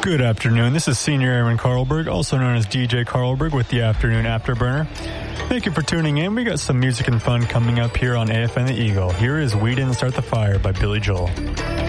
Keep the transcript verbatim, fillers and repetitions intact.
Good afternoon. This is Senior Airman Carlberg, also known as D J Carlberg with the Afternoon Afterburner. Thank you for tuning in. We got some music and fun coming up here on A F N The Eagle. Here is We Didn't Start the Fire by Billy Joel.